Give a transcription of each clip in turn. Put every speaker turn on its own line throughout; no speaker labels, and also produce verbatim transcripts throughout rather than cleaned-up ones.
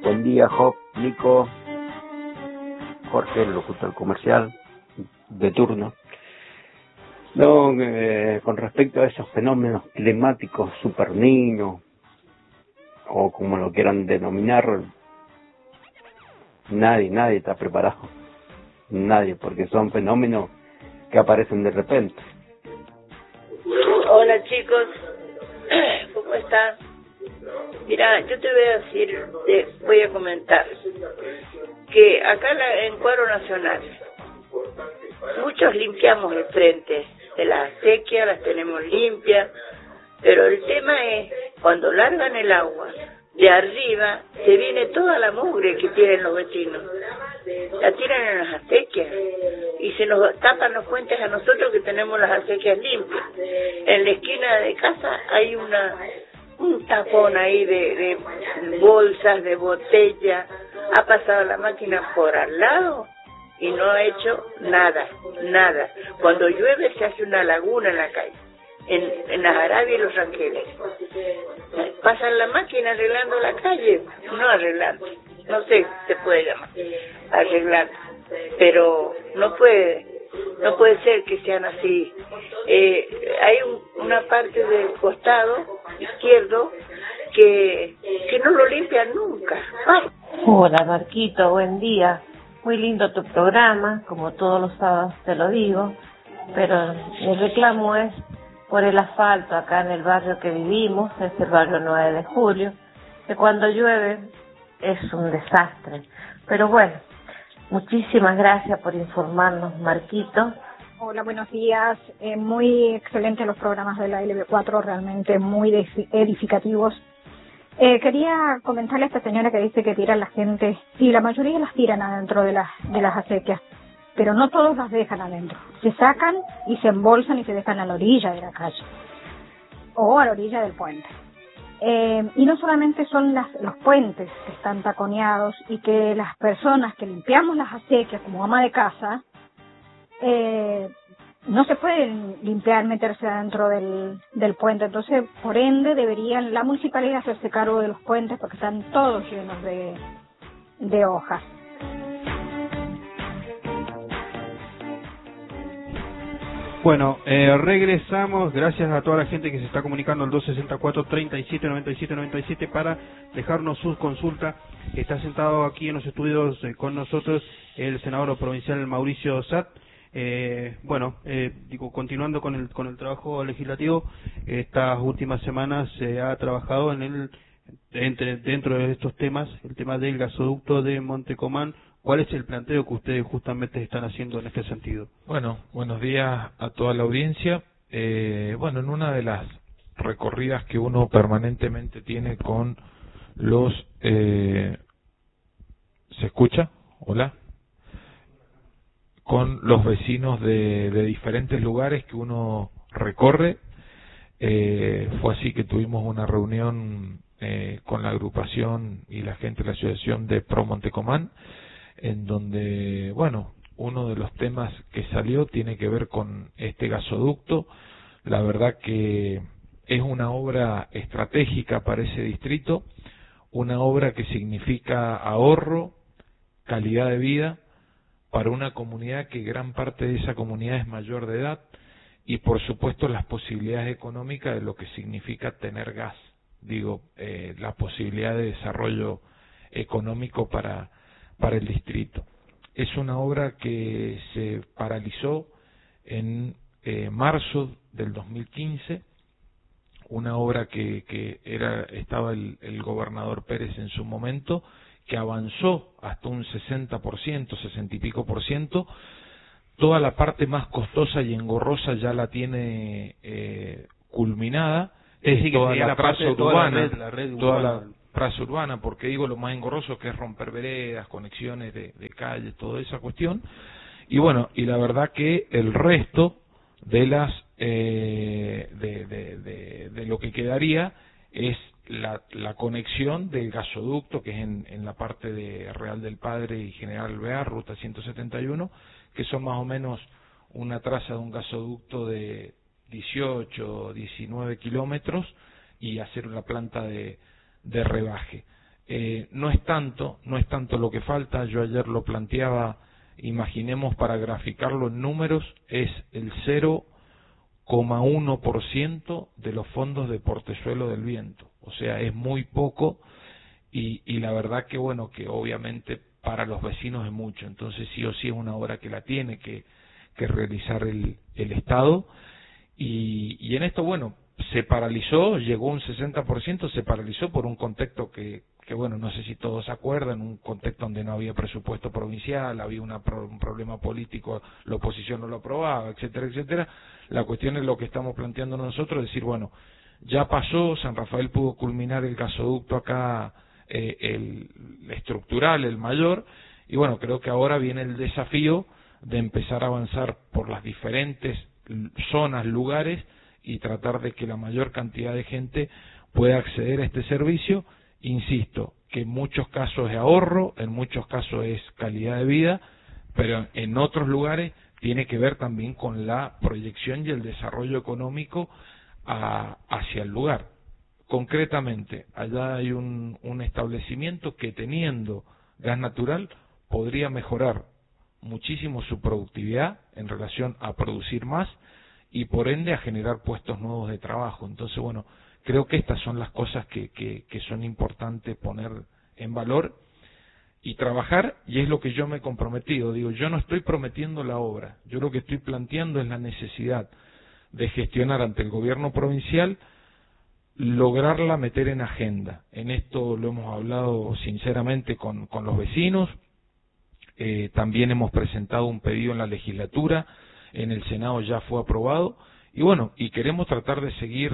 Buen día, Job, Nico, Jorge, el locutor comercial de turno. No, eh, con respecto a esos fenómenos climáticos super niños, o como lo quieran denominar, nadie, nadie está preparado. Nadie, porque son fenómenos que aparecen de repente.
Hola chicos, ¿cómo están? Mira, yo te voy a decir, te voy a comentar que acá la, en Cuadro Nacional muchos limpiamos el frente de las acequias, las tenemos limpias, pero el tema es cuando largan el agua de arriba se viene toda la mugre que tienen los vecinos, la tiran en las acequias y se nos tapan los puentes a nosotros que tenemos las acequias limpias. En la esquina de casa hay una un tapón ahí de, de bolsas, de botella, ha pasado la máquina por al lado y no ha hecho nada, nada. Cuando llueve se hace una laguna en la calle, en, en las Arabias y los Rangeles. Pasan la máquina arreglando la calle, no arreglando, no sé, se puede llamar, arreglando, pero no puede, no puede ser que sean así. Eh, hay un, una parte del costado izquierdo que, que no lo limpian nunca. Ay.
Hola Marquito, buen día. Muy lindo tu programa, como todos los sábados te lo digo, pero el reclamo es por el asfalto acá en el barrio que vivimos, es el barrio nueve de julio, que cuando llueve es un desastre. Pero bueno, muchísimas gracias por informarnos, Marquito.
Hola, buenos días. Eh, muy excelentes los programas de la L B cuatro, realmente muy edificativos. Eh, quería comentarle a esta señora que dice que tiran la gente. Sí, la mayoría las tiran adentro de las, de las acequias, pero no todos las dejan adentro. Se sacan y se embolsan y se dejan a la orilla de la calle o a la orilla del puente. Eh, y no solamente son las, los puentes que están taconeados y que las personas que limpiamos las acequias como ama de casa, eh, no se pueden limpiar, meterse adentro del, del puente. Entonces, por ende, deberían la municipalidad hacerse cargo de los puentes porque están todos llenos de, de hojas.
Bueno, eh, regresamos. Gracias a toda la gente que se está comunicando al dos sesenta y cuatro, treinta y siete, noventa y siete, noventa y siete para dejarnos sus consultas. Está sentado aquí en los estudios eh, con nosotros el senador provincial Mauricio Satt. Eh, bueno, eh, digo, continuando con el con el trabajo legislativo, estas últimas semanas se ha trabajado en el entre, dentro de estos temas, el tema del gasoducto de Montecomán. ¿Cuál es el planteo que ustedes justamente están haciendo en este sentido?
Bueno, buenos días a toda la audiencia. Eh, bueno, en una de las recorridas que uno permanentemente tiene con los... Eh, ¿Se escucha? Hola. Con los vecinos de, de diferentes lugares que uno recorre. Eh, fue así que tuvimos una reunión eh, con la agrupación y la gente de la asociación de Pro Montecomán, en donde, bueno, uno de los temas que salió tiene que ver con este gasoducto. La verdad que es una obra estratégica para ese distrito, una obra que significa ahorro, calidad de vida, para una comunidad que gran parte de esa comunidad es mayor de edad y por supuesto las posibilidades económicas de lo que significa tener gas, digo, eh, la posibilidad de desarrollo económico para, para el distrito. Es una obra que se paralizó en eh, marzo del dos mil quince, una obra que, que era estaba el, el gobernador Pérez en su momento, que avanzó hasta un sesenta por ciento, sesenta y pico por ciento. Toda la parte más costosa y engorrosa ya la tiene eh, culminada.
Es decir,
toda
que
la,
la
traza
parte,
urbana,
toda la red, la red
toda
urbana.
la traza urbana, porque digo lo más engorroso que es romper veredas, conexiones de, de calles, toda esa cuestión. Y bueno, y la verdad que el resto de las eh, de, de, de, de lo que quedaría es La, la conexión del gasoducto, que es en, en la parte de Real del Padre y General Alvear, ruta ciento setenta y uno, que son más o menos una traza de un gasoducto de dieciocho, diecinueve kilómetros, y hacer una planta de, de rebaje. eh, no es tanto, no es tanto lo que falta. Yo ayer lo planteaba, imaginemos para graficarlo en números, es el cero coma uno por ciento de los fondos de Portezuelo del Viento, o sea, es muy poco, y, y la verdad que bueno, que obviamente para los vecinos es mucho, entonces sí o sí es una obra que la tiene que, que realizar el, el Estado, y, y en esto bueno, se paralizó, llegó un sesenta por ciento, se paralizó por un contexto que, que bueno, no sé si todos se acuerdan, un contexto donde no había presupuesto provincial, había una, un problema político, la oposición no lo aprobaba, etcétera, etcétera. La cuestión es lo que estamos planteando nosotros, decir, bueno, ya pasó, San Rafael pudo culminar el gasoducto acá, eh, el estructural, el mayor, y bueno, creo que ahora viene el desafío de empezar a avanzar por las diferentes zonas, lugares, y tratar de que la mayor cantidad de gente pueda acceder a este servicio. Insisto, que en muchos casos es ahorro, en muchos casos es calidad de vida, pero en otros lugares tiene que ver también con la proyección y el desarrollo económico a, hacia el lugar. Concretamente, allá hay un, un establecimiento que teniendo gas natural podría mejorar muchísimo su productividad en relación a producir más y por ende a generar puestos nuevos de trabajo. Entonces, bueno, creo que estas son las cosas que, que, que son importantes poner en valor y trabajar, y es lo que yo me he comprometido. Digo, yo no estoy prometiendo la obra, yo lo que estoy planteando es la necesidad de gestionar ante el gobierno provincial, lograrla meter en agenda. En esto lo hemos hablado sinceramente con, con los vecinos, eh, también hemos presentado un pedido en la legislatura, en el Senado ya fue aprobado, y bueno, y queremos tratar de seguir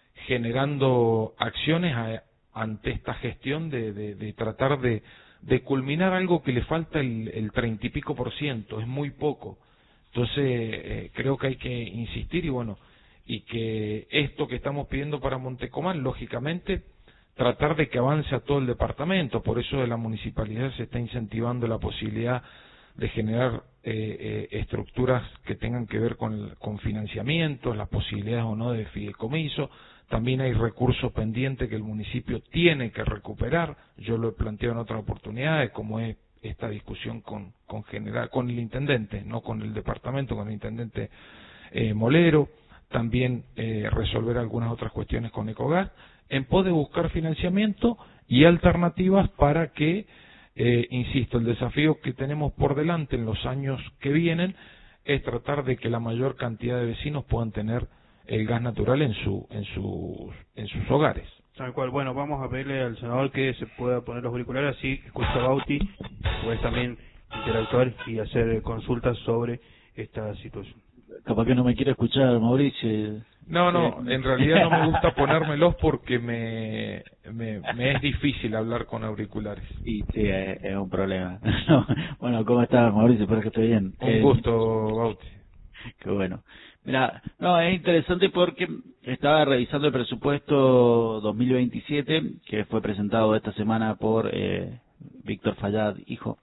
generando acciones a, ante esta gestión de, de, de tratar de, de culminar algo que le falta el, el treinta y pico por ciento, es muy poco. Entonces eh, creo que hay que insistir y bueno, y que esto que estamos pidiendo para Montecomán, lógicamente, tratar de que avance a todo el departamento. Por eso de la municipalidad se está incentivando la posibilidad de generar eh, eh, estructuras que tengan que ver con, con financiamientos, las posibilidades o no de fideicomiso. También hay recursos pendientes que el municipio tiene que recuperar. Yo lo he planteado en otras oportunidades, como es esta discusión con, con, general, con el intendente, no con el departamento, con el intendente eh, Molero. También eh, resolver algunas otras cuestiones con Ecogas, en pos de buscar financiamiento y alternativas para que, eh, insisto, el desafío que tenemos por delante en los años que vienen es tratar de que la mayor cantidad de vecinos puedan tener el gas natural en su en sus en sus hogares.
Tal cual. Bueno, vamos a pedirle al senador que se pueda poner los auriculares, así que escucha Bauti, puedes también interactuar y hacer consultas sobre esta situación.
Capaz que no me quiere escuchar, Mauricio.
No, no, en realidad no me gusta ponérmelos porque me, me, me es difícil hablar con auriculares.
Y sí, es, es un problema. Bueno, ¿cómo estás, Mauricio? Espero que esté bien.
Un
eh,
gusto, Bauti.
Qué bueno. Mira, no, es interesante porque estaba revisando el presupuesto dos mil veintisiete, que fue presentado esta semana por eh, Víctor Fallad, hijo,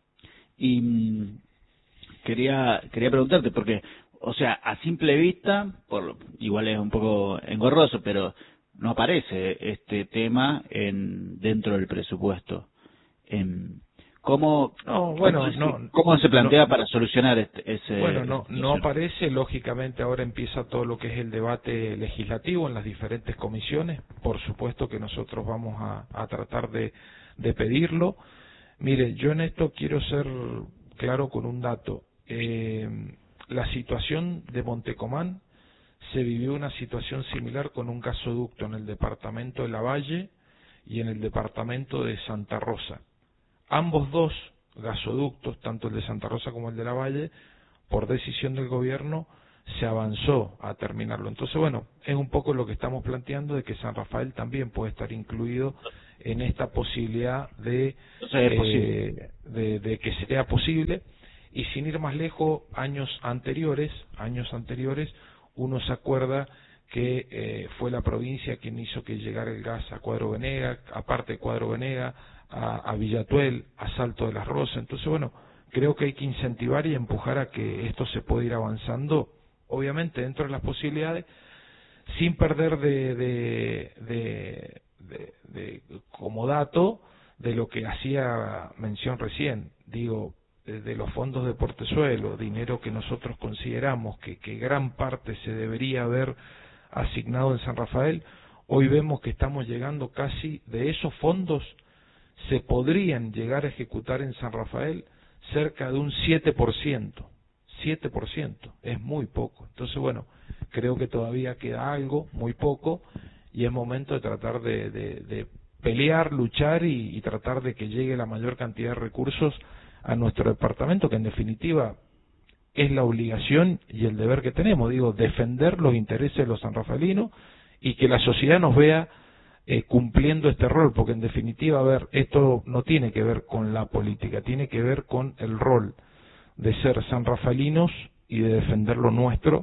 y mmm, quería quería preguntarte, porque o sea, a simple vista, por igual es un poco engorroso, pero no aparece este tema en dentro del presupuesto. En, ¿Cómo,
no, bueno,
cómo,
no,
¿cómo se plantea
no,
para solucionar este, ese?
Bueno, no, no
ese...
aparece, lógicamente ahora empieza todo lo que es el debate legislativo en las diferentes comisiones. Por supuesto que nosotros vamos a, a tratar de, de pedirlo. Mire, yo en esto quiero ser claro con un dato. Eh, La situación de Montecomán, se vivió una situación similar con un gasoducto en el departamento de Lavalle y en el departamento de Santa Rosa. Ambos dos gasoductos, tanto el de Santa Rosa como el de Lavalle, por decisión del gobierno, se avanzó a terminarlo. Entonces, bueno, es un poco lo que estamos planteando de que San Rafael también puede estar incluido en esta posibilidad de, eh, de, de que sea posible. Y sin ir más lejos, años anteriores, años anteriores, uno se acuerda que eh, fue la provincia quien hizo que llegara el gas a Cuadro Venega, aparte de Cuadro Venega, a, a Villatuel, a Salto de las Rosas. Entonces, bueno, creo que hay que incentivar y empujar a que esto se pueda ir avanzando, obviamente dentro de las posibilidades, sin perder de, de, de, de, de como dato, de lo que hacía mención recién, digo, de los fondos de Portezuelo, dinero que nosotros consideramos que, que gran parte se debería haber asignado en San Rafael, hoy vemos que estamos llegando casi, de esos fondos se podrían llegar a ejecutar en San Rafael cerca de un siete por ciento, siete por ciento, es muy poco. Entonces, bueno, creo que todavía queda algo, muy poco, y es momento de tratar de, de, de pelear, luchar y, y tratar de que llegue la mayor cantidad de recursos a nuestro departamento, que en definitiva es la obligación y el deber que tenemos, digo, defender los intereses de los sanrafaelinos y que la sociedad nos vea eh, cumpliendo este rol, porque en definitiva, a ver, esto no tiene que ver con la política, tiene que ver con el rol de ser sanrafaelinos y de defender lo nuestro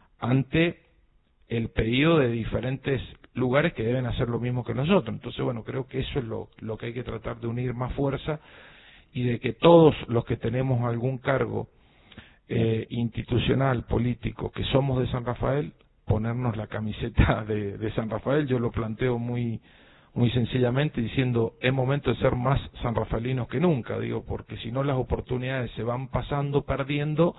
ante el pedido de diferentes lugares que deben hacer lo mismo que nosotros. Entonces, bueno, creo que eso es lo, lo que hay que tratar de unir más fuerza y de que todos los que tenemos algún cargo eh, institucional, político, que somos de San Rafael, ponernos la camiseta de, de San Rafael. Yo lo planteo muy muy sencillamente diciendo, es momento de ser más sanrafaelinos que nunca, digo, porque si no las oportunidades se van pasando, perdiendo,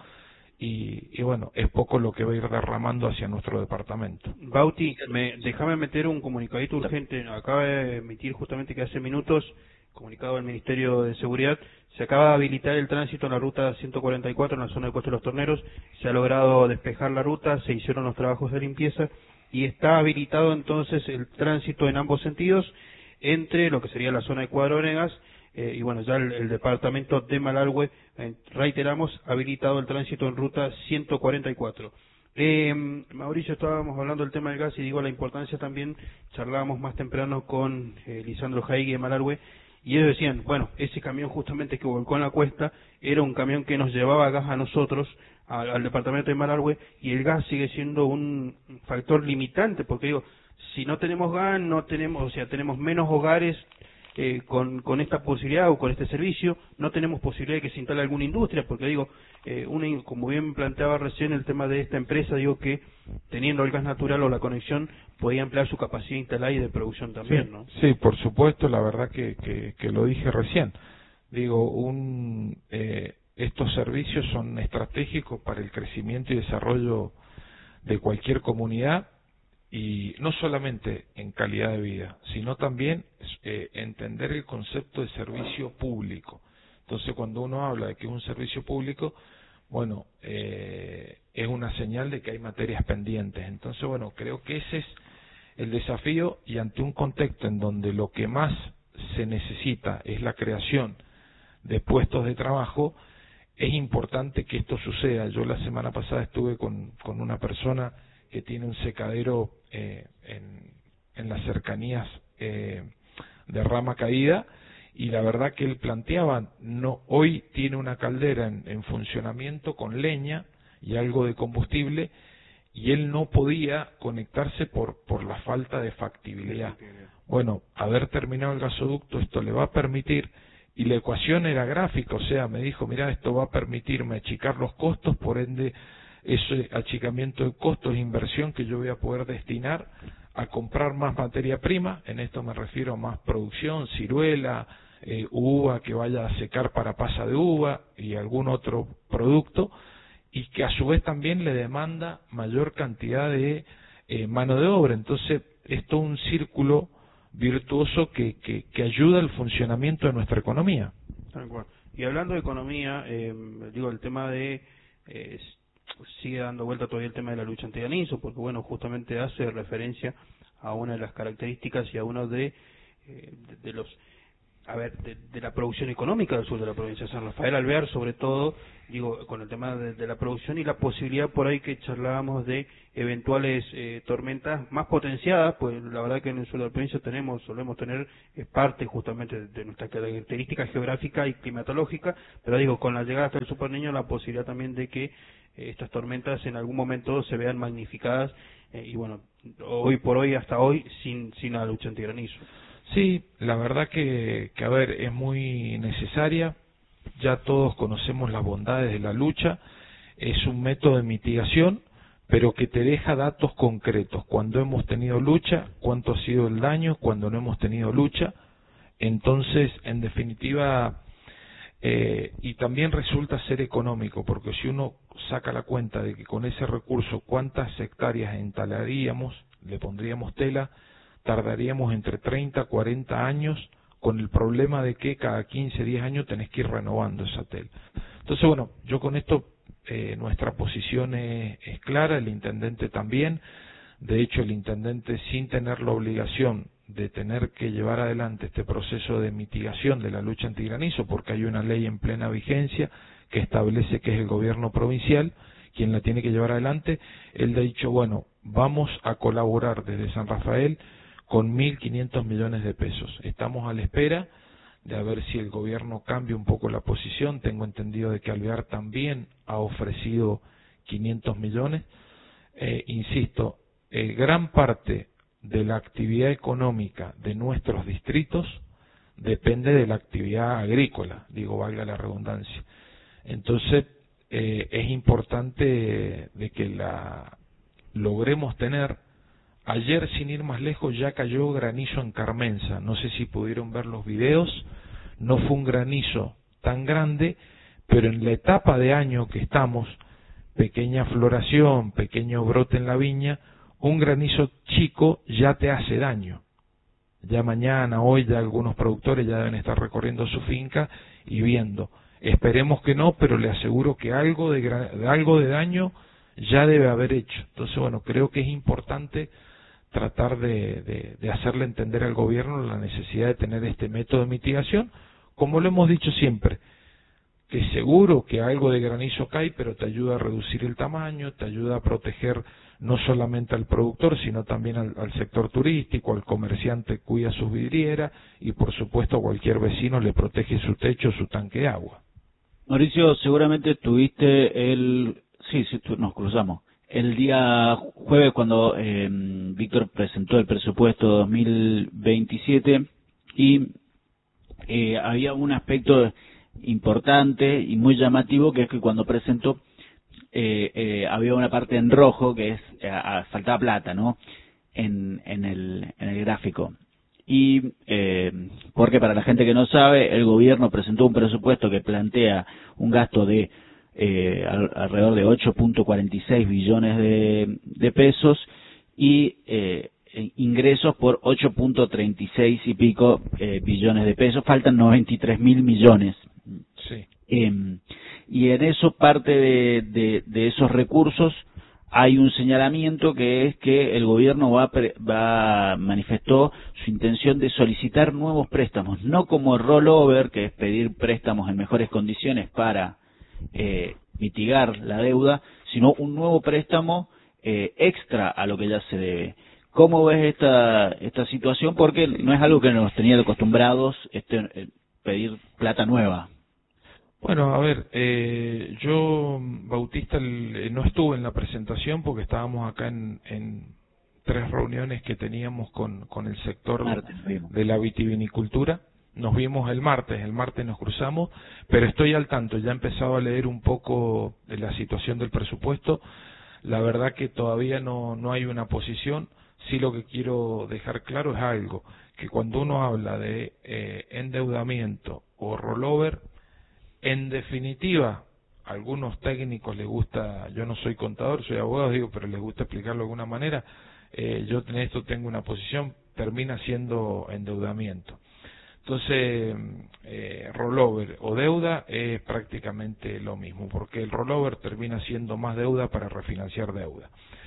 y, y bueno, es poco lo que va a ir derramando hacia nuestro departamento.
Bauti, me, déjame meter un comunicadito urgente, acaba de emitir justamente que hace minutos, comunicado del Ministerio de Seguridad, se acaba de habilitar el tránsito en la ruta ciento cuarenta y cuatro en la zona de Puesto de los Torneros, se ha logrado despejar la ruta, se hicieron los trabajos de limpieza y está habilitado entonces el tránsito en ambos sentidos entre lo que sería la zona de Cuadronegas eh, y bueno, ya el, el departamento de Malargüe, eh, reiteramos, habilitado el tránsito en ruta ciento cuarenta y cuatro. Eh, Mauricio, estábamos hablando del tema del gas y digo la importancia también, charlábamos más temprano con eh, Lisandro Jaigui de Malargüe, y ellos decían, bueno, ese camión justamente que volcó en la cuesta era un camión que nos llevaba gas a nosotros, a, al departamento de Malargüe, y el gas sigue siendo un factor limitante, porque digo, si no tenemos gas, no tenemos, o sea, tenemos menos hogares eh, con, con esta posibilidad o con este servicio, no tenemos posibilidad de que se instale alguna industria, porque digo, eh, una, como bien planteaba recién el tema de esta empresa, digo que teniendo el gas natural o la conexión, podía emplear su capacidad instalada y de producción también,
sí,
¿no?
Sí, por supuesto, la verdad que, que, que lo dije recién. Digo, un, eh, estos servicios son estratégicos para el crecimiento y desarrollo de cualquier comunidad, y no solamente en calidad de vida, sino también eh, entender el concepto de servicio público. Entonces, cuando uno habla de que es un servicio público, bueno, eh, es una señal de que hay materias pendientes. Entonces, bueno, creo que ese es el desafío, y ante un contexto en donde lo que más se necesita es la creación de puestos de trabajo, es importante que esto suceda. Yo la semana pasada estuve con, con una persona que tiene un secadero eh, en, en las cercanías eh, de Rama Caída, y la verdad que él planteaba, no, hoy tiene una caldera en, en funcionamiento con leña y algo de combustible, y él no podía conectarse por, por la falta de factibilidad. Bueno, haber terminado el gasoducto, esto le va a permitir, y la ecuación era gráfica, o sea, me dijo, mira, esto va a permitirme achicar los costos, por ende, ese achicamiento de costos, inversión que yo voy a poder destinar a comprar más materia prima, en esto me refiero a más producción, ciruela, eh, uva que vaya a secar para pasa de uva y algún otro producto, y que a su vez también le demanda mayor cantidad de eh, mano de obra. Entonces, esto es un círculo virtuoso que, que, que ayuda al funcionamiento de nuestra economía.
Y hablando de economía, eh, digo, el tema de... Eh, sigue dando vuelta todavía el tema de la lucha antigranizo, porque bueno, justamente hace referencia a una de las características y a uno de, eh, de, de los, a ver, de, de la producción económica del sur de la provincia de San Rafael, al ver sobre todo, digo, con el tema de, de la producción y la posibilidad por ahí que charlábamos de eventuales eh, tormentas más potenciadas, pues la verdad que en el sur de la provincia tenemos, solemos tener eh, parte justamente de, de nuestra característica geográfica y climatológica, pero digo, con la llegada hasta el Super Niño, la posibilidad también de que estas tormentas en algún momento se vean magnificadas eh, y bueno, hoy por hoy, hasta hoy, sin, sin la lucha antigranizo.
Sí, la verdad que, que, a ver, es muy necesaria, ya todos conocemos las bondades de la lucha, es un método de mitigación, pero que te deja datos concretos, cuando hemos tenido lucha, cuánto ha sido el daño, cuando no hemos tenido lucha, Entonces, en definitiva, eh, y también resulta ser económico, porque si uno saca la cuenta de que con ese recurso cuántas hectáreas entalaríamos, le pondríamos tela, tardaríamos entre treinta, cuarenta años, con el problema de que cada quince, diez años tenés que ir renovando esa tela. Entonces, bueno, yo con esto, eh, nuestra posición es, es clara, el intendente también. De hecho, el intendente, sin tener la obligación de tener que llevar adelante este proceso de mitigación de la lucha antigranizo, porque hay una ley en plena vigencia que establece que es el gobierno provincial quien la tiene que llevar adelante, él ha dicho, bueno, vamos a colaborar desde San Rafael con mil quinientos millones de pesos. Estamos a la espera de a ver si el gobierno cambia un poco la posición. Tengo entendido de que Alvear también ha ofrecido quinientos millones. Eh, insisto, eh, gran parte de la actividad económica de nuestros distritos depende de la actividad agrícola, digo, valga la redundancia. Entonces, eh, es importante de que la logremos tener. Ayer, sin ir más lejos, ya cayó granizo en Carmenza. No sé si pudieron ver los videos. No fue un granizo tan grande, pero en la etapa de año que estamos, pequeña floración, pequeño brote en la viña, un granizo chico ya te hace daño. Ya mañana, hoy, ya algunos productores ya deben estar recorriendo su finca y viendo. Esperemos que no, pero le aseguro que algo de, de algo de daño ya debe haber hecho. Entonces, bueno, creo que es importante tratar de, de, de hacerle entender al gobierno la necesidad de tener este método de mitigación, como lo hemos dicho siempre, que seguro que algo de granizo cae, pero te ayuda a reducir el tamaño, te ayuda a proteger no solamente al productor, sino también al, al sector turístico, al comerciante cuida sus vidrieras y por supuesto a cualquier vecino le protege su techo, su tanque de agua.
Mauricio, seguramente tuviste el... Sí, sí, nos cruzamos. El día jueves cuando eh, Víctor presentó el presupuesto dos mil veintisiete y eh, había un aspecto importante y muy llamativo, que es que cuando presentó eh, eh, había una parte en rojo que es eh, faltaba plata, ¿no? En, en, el, en el gráfico. Y eh, porque para la gente que no sabe, el gobierno presentó un presupuesto que plantea un gasto de Eh, alrededor de ocho punto cuarenta y seis billones de, de pesos y eh, ingresos por ocho punto treinta y seis y pico eh, billones de pesos, faltan noventa y tres mil millones.
Sí.
Eh, y en eso parte de, de, de esos recursos hay un señalamiento que es que el gobierno va, va manifestó su intención de solicitar nuevos préstamos, no como rollover, que es pedir préstamos en mejores condiciones para Eh, mitigar la deuda, sino un nuevo préstamo eh, extra a lo que ya se debe. ¿Cómo ves esta esta situación? Porque no es algo que nos tenía acostumbrados este, eh, pedir plata nueva.
Bueno, a ver, eh, yo, Bautista, el, no estuve en la presentación porque estábamos acá en, en tres reuniones que teníamos con, con el sector
Martes,
de la vitivinicultura. Nos vimos el martes, el martes nos cruzamos, pero estoy al tanto, ya he empezado a leer un poco de la situación del presupuesto. La verdad que todavía no, no hay una posición. Sí, lo que quiero dejar claro es algo, que cuando uno habla de eh, endeudamiento o rollover, en definitiva, a algunos técnicos les gusta, yo no soy contador, soy abogado, digo, pero les gusta explicarlo de alguna manera, eh, yo en esto tengo una posición, termina siendo endeudamiento. Entonces, eh, rollover o deuda es prácticamente lo mismo, porque el rollover termina siendo más deuda para refinanciar deuda.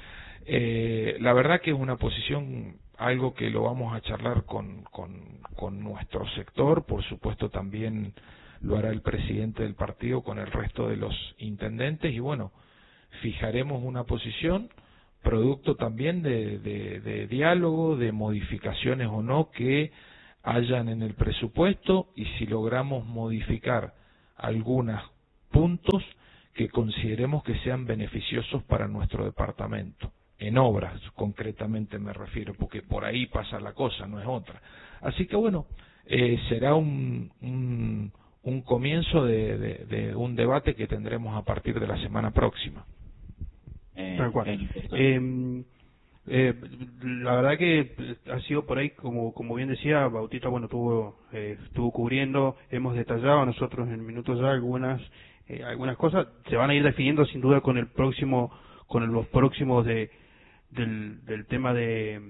Eh, la verdad que es una posición, algo que lo vamos a charlar con, con, con nuestro sector, por supuesto también lo hará el presidente del partido con el resto de los intendentes y bueno, fijaremos una posición, producto también de, de, de diálogo, de modificaciones o no que hayan en el presupuesto y si logramos modificar algunos puntos que consideremos que sean beneficiosos para nuestro departamento, en obras concretamente me refiero, porque por ahí pasa la cosa, no es otra. Así que bueno, eh, será un, un, un comienzo de, de, de un debate que tendremos a partir de la semana próxima.
Eh, Tal cual. Eh, Eh, la verdad que ha sido por ahí, como como bien decía Bautista, bueno, estuvo eh, estuvo cubriendo, hemos detallado nosotros en minutos ya algunas eh, algunas cosas, se van a ir definiendo sin duda con el próximo, con los próximos de del, del tema de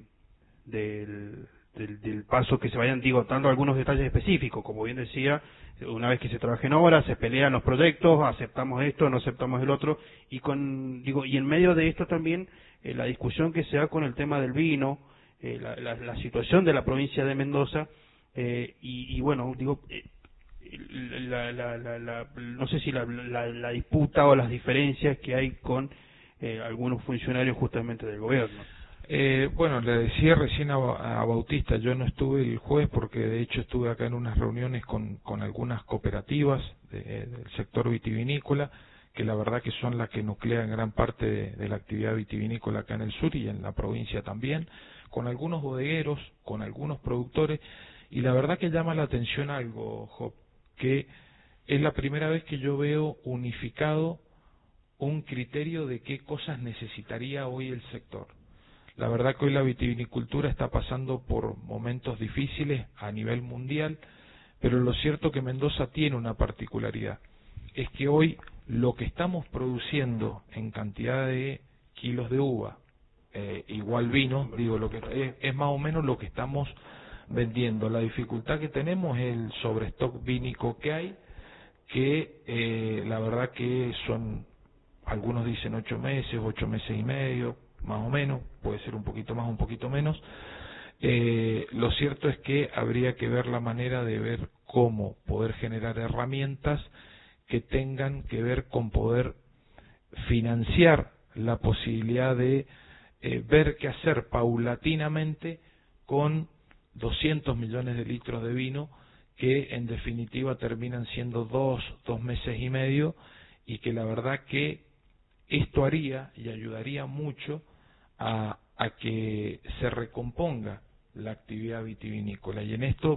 del, del, del paso que se vayan, digo, dando algunos detalles específicos, como bien decía, una vez que se trabaja en obra, se pelean los proyectos, aceptamos esto, no aceptamos el otro, y con digo y en medio de esto también eh, la discusión que se da con el tema del vino, eh, la, la, la situación de la provincia de Mendoza, eh, y, y bueno, digo, eh, la, la, la, la, no sé si la, la, la disputa o las diferencias que hay con eh, algunos funcionarios justamente del gobierno.
Eh, bueno, le decía recién a, a Bautista, yo no estuve el jueves porque de hecho estuve acá en unas reuniones con, con algunas cooperativas de, del sector vitivinícola, que la verdad que son las que nuclean gran parte de, de la actividad vitivinícola acá en el sur y en la provincia también, con algunos bodegueros, con algunos productores, y la verdad que llama la atención algo, Job, que es la primera vez que yo veo unificado un criterio de qué cosas necesitaría hoy el sector. La verdad que hoy la vitivinicultura está pasando por momentos difíciles a nivel mundial, pero lo cierto que Mendoza tiene una particularidad, es que hoy lo que estamos produciendo en cantidad de kilos de uva, eh, igual vino, digo, lo que es, es más o menos lo que estamos vendiendo. La dificultad que tenemos es el sobrestock vínico que hay, que eh, la verdad que son, algunos dicen ocho meses, ocho meses y medio, más o menos, puede ser un poquito más, un poquito menos. Eh, lo cierto es que habría que ver la manera de ver cómo poder generar herramientas que tengan que ver con poder financiar la posibilidad de eh, ver qué hacer paulatinamente con doscientos millones de litros de vino que en definitiva terminan siendo dos, dos meses y medio, y que la verdad que esto haría y ayudaría mucho a, a que se recomponga la actividad vitivinícola, y en esto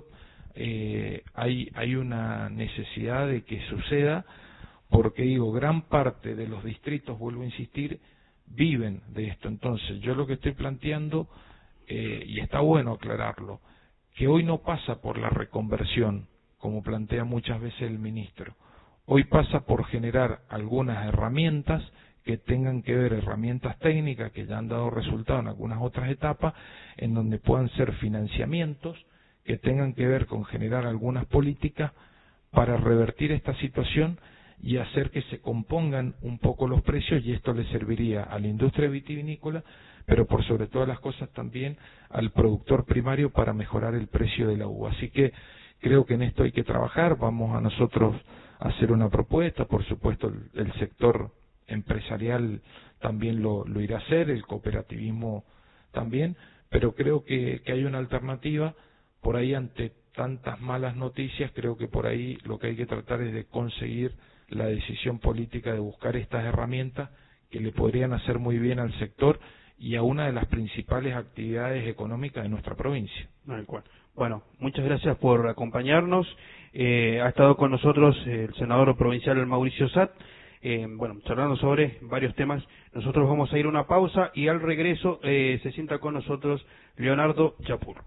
eh, hay, hay una necesidad de que suceda, porque digo, gran parte de los distritos, vuelvo a insistir, viven de esto. Entonces yo lo que estoy planteando, eh, y está bueno aclararlo, que hoy no pasa por la reconversión, como plantea muchas veces el ministro, hoy pasa por generar algunas herramientas que tengan que ver, herramientas técnicas que ya han dado resultado en algunas otras etapas, en donde puedan ser financiamientos que tengan que ver con generar algunas políticas para revertir esta situación y hacer que se compongan un poco los precios, y esto le serviría a la industria vitivinícola, pero por sobre todas las cosas también al productor primario para mejorar el precio de la uva. Así que creo que en esto hay que trabajar, vamos a nosotros a hacer una propuesta, por supuesto el, el sector empresarial también lo, lo irá a hacer, el cooperativismo también, pero creo que, que hay una alternativa por ahí ante tantas malas noticias. Creo que por ahí lo que hay que tratar es de conseguir la decisión política de buscar estas herramientas que le podrían hacer muy bien al sector y a una de las principales actividades económicas de nuestra provincia.
Bueno, muchas gracias por acompañarnos. Eh, ha estado con nosotros el senador provincial Mauricio Satt, eh, bueno, charlando sobre varios temas. Nosotros vamos a ir a una pausa y al regreso eh, se sienta con nosotros Leonardo Chapur.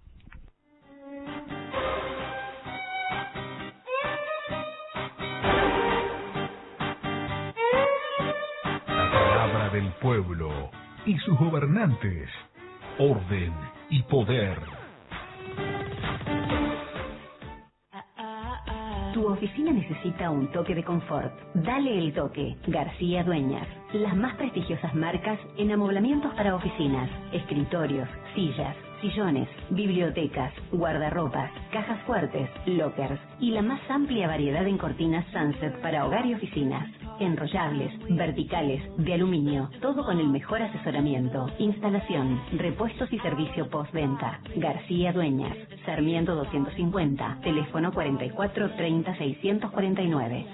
Del pueblo y sus gobernantes, orden y poder.
Tu oficina necesita un toque de confort. Dale el toque. García Dueñas. Las más prestigiosas marcas en amoblamientos para oficinas, escritorios, sillas, sillones, bibliotecas, guardarropas, cajas fuertes, lockers y la más amplia variedad en cortinas Sunset para hogar y oficinas. Enrollables, verticales, de aluminio, todo con el mejor asesoramiento, instalación, repuestos y servicio postventa. García Dueñas, Sarmiento doscientos cincuenta, teléfono cuarenta y cuatro treinta seiscientos cuarenta y nueve.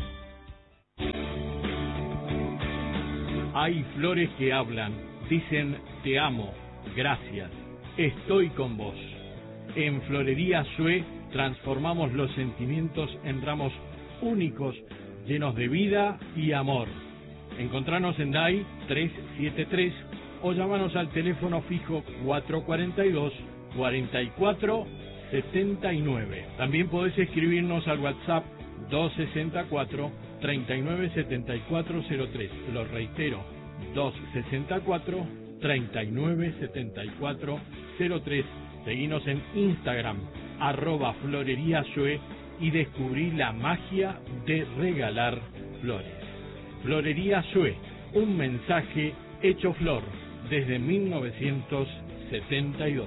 Hay flores que hablan, dicen te amo, gracias, estoy con vos. En Florería Sue transformamos los sentimientos en ramos únicos, llenos de vida y amor. Encontranos en D A I trescientos setenta y tres, o llámanos al teléfono fijo cuatro cuatro dos, cuatro cuatro siete nueve. También podés escribirnos al WhatsApp dos seis cuatro, tres nueve siete cuatro cero tres. Lo reitero, dos seis cuatro, tres nueve siete cuatro cero tres. Seguinos en Instagram, arroba Florería Sue, y descubrí la magia de regalar flores. Florería Sue, un mensaje hecho flor desde mil novecientos setenta y dos.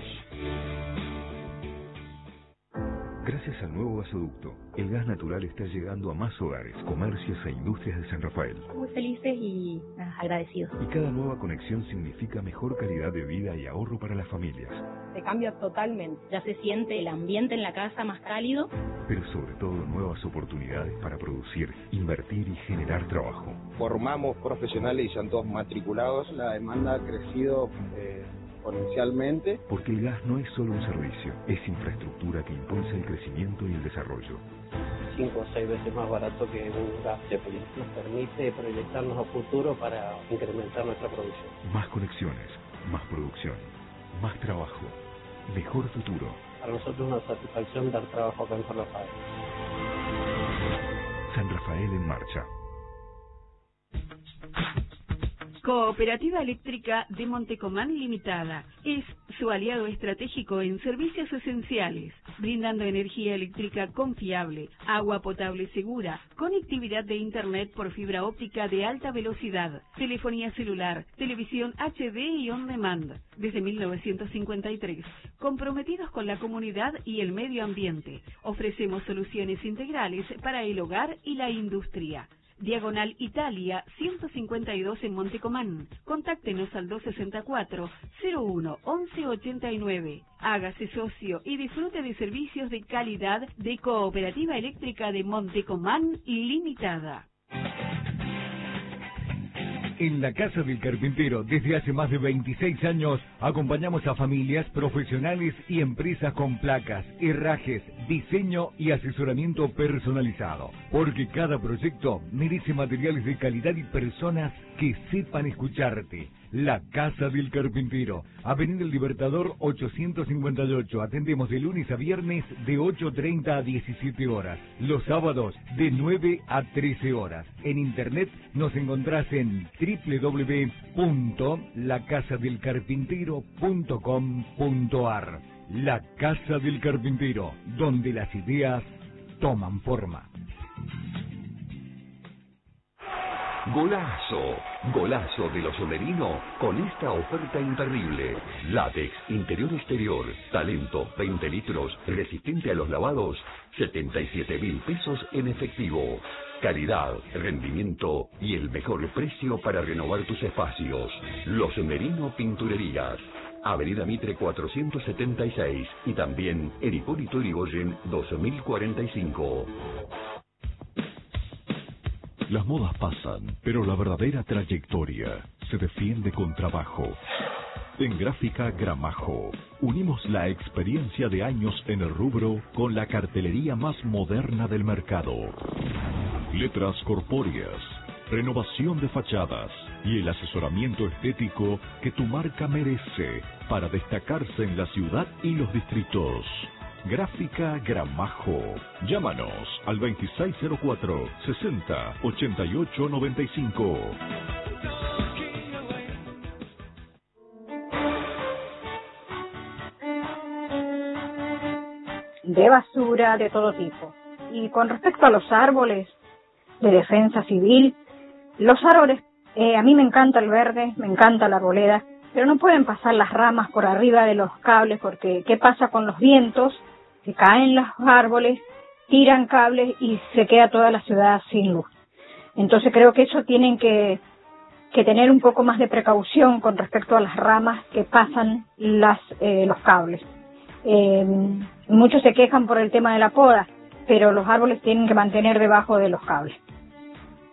Gracias al nuevo gasoducto, el gas natural está llegando a más hogares, comercios e industrias de San Rafael.
Muy felices y ah, agradecidos.
Y cada nueva conexión significa mejor calidad de vida y ahorro para las familias.
Se cambia totalmente. Ya se siente el ambiente en la casa más cálido.
Pero sobre todo nuevas oportunidades para producir, invertir y generar trabajo.
Formamos profesionales y ya todos matriculados. La demanda ha crecido eh, exponencialmente.
Porque el gas no es solo un servicio, es infraestructura que impulsa el crecimiento y el desarrollo.
Cinco o seis veces más barato que un gas Zeppelin. Nos permite proyectarnos a futuro para incrementar nuestra producción.
Más conexiones, más producción, más trabajo, mejor futuro.
Para nosotros es una satisfacción dar trabajo acá en San Rafael.
San Rafael en marcha.
Cooperativa Eléctrica de Montecomán Limitada es su aliado estratégico en servicios esenciales, brindando energía eléctrica confiable, agua potable segura, conectividad de Internet por fibra óptica de alta velocidad, telefonía celular, televisión H D y on demand. Desde mil novecientos cincuenta y tres, comprometidos con la comunidad y el medio ambiente, ofrecemos soluciones integrales para el hogar y la industria. Diagonal Italia, ciento cincuenta y dos en Montecomán. Contáctenos al dos seis cuatro, cero uno, once ochenta y nueve. Hágase socio y disfrute de servicios de calidad de Cooperativa Eléctrica de Montecomán Limitada.
En la Casa del Carpintero, desde hace más de veintiséis años, acompañamos a familias, profesionales y empresas con placas, herrajes, diseño y asesoramiento personalizado. Porque cada proyecto merece materiales de calidad y personas que sepan escucharte. La Casa del Carpintero, Avenida El Libertador ochocientos cincuenta y ocho. Atendemos de lunes a viernes de ocho treinta a diecisiete horas. Los sábados de nueve a trece horas. En internet nos encontrás en doble u doble u doble u punto la casa del carpintero punto com punto a r. La Casa del Carpintero, donde las ideas toman forma.
Golazo, golazo de los Solerino con esta oferta imperdible. Látex, interior exterior, talento, veinte litros, resistente a los lavados, setenta y siete mil pesos en efectivo. Calidad, rendimiento y el mejor precio para renovar tus espacios. Los Solerino Pinturerías. Avenida Mitre cuatrocientos setenta y seis y también en Hipólito Yrigoyen dos mil cuarenta y cinco.
Las modas pasan, pero la verdadera trayectoria se defiende con trabajo. En Gráfica Gramajo, unimos la experiencia de años en el rubro con la cartelería más moderna del mercado. Letras corpóreas, renovación de fachadas y el asesoramiento estético que tu marca merece para destacarse en la ciudad y los distritos. Gráfica Gramajo. Llámanos al veintiséis cero cuatro, sesenta, ochenta y ocho noventa y cinco.
De basura de todo tipo. Y con respecto a los árboles de defensa civil, los árboles, eh, a mí me encanta el verde, me encanta la arboleda, pero no pueden pasar las ramas por arriba de los cables porque ¿qué pasa con los vientos? Se caen los árboles, tiran cables y se queda toda la ciudad sin luz. Entonces creo que eso tienen que, que tener un poco más de precaución con respecto a las ramas que pasan las, eh, los cables. Eh, muchos se quejan por el tema de la poda, pero los árboles tienen que mantener debajo de los cables.